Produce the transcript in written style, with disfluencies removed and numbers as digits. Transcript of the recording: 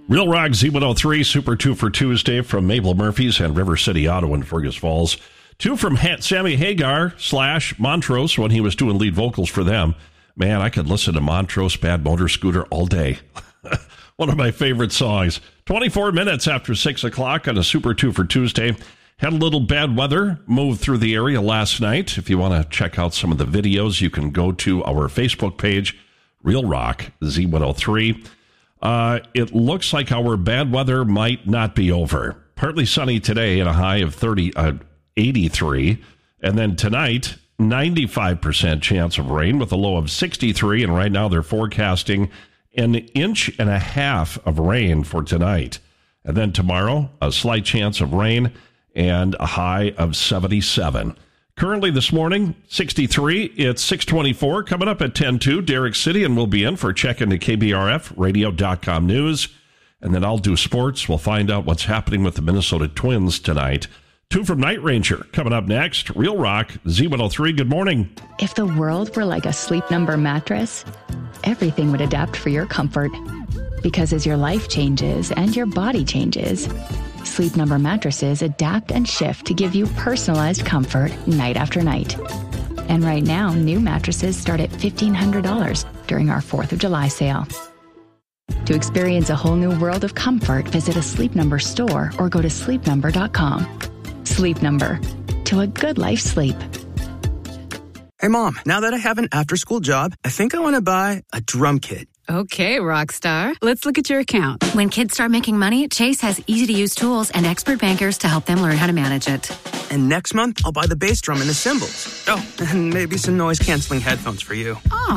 Real Rock Z103 Super 2 for Tuesday from Mabel Murphy's and River City Auto in Fergus Falls. 2 from Sammy Hagar / Montrose when he was doing lead vocals for them. Man, I could listen to Montrose Bad Motor Scooter all day. One of my favorite songs. 24 minutes after 6 o'clock on a Super 2 for Tuesday. Had a little bad weather move through the area last night. If you want to check out some of the videos, you can go to our Facebook page, Real Rock Z103. It looks like our bad weather might not be over. Partly sunny today and a high of 83. And then tonight, 95% chance of rain with a low of 63. And right now they're forecasting 1.5 inches of rain for tonight. And then tomorrow, a slight chance of rain and a high of 77. Currently this morning, 63. It's 6:24. Coming up at 10:02, Derek City, and we'll be in for check into KBRFradio.com news. And then I'll do sports. We'll find out what's happening with the Minnesota Twins tonight. 2 from Night Ranger coming up next. Real Rock Z103. Good morning. If the world were like a Sleep Number mattress, everything would adapt for your comfort. Because as your life changes and your body changes, Sleep Number mattresses adapt and shift to give you personalized comfort night after night. And right now, new mattresses start at $1,500 during our 4th of July sale. To experience a whole new world of comfort, visit a Sleep Number store or go to sleepnumber.com. Sleep Number. To a good life sleep. Hey, Mom, now that I have an after-school job, I think I want to buy a drum kit. Okay, Rockstar. Let's look at your account. When kids start making money, Chase has easy-to-use tools and expert bankers to help them learn how to manage it. And next month, I'll buy the bass drum and the cymbals. Oh, and maybe some noise-canceling headphones for you. Oh,